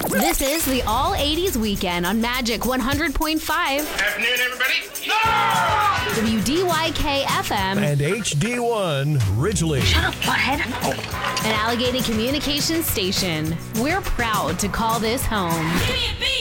This is the All 80s Weekend on Magic 100.5. Afternoon, everybody. WDYK FM. And HD1 Ridgely. Shut up, butthead. An Allegheny Communications station. We're proud to call this home.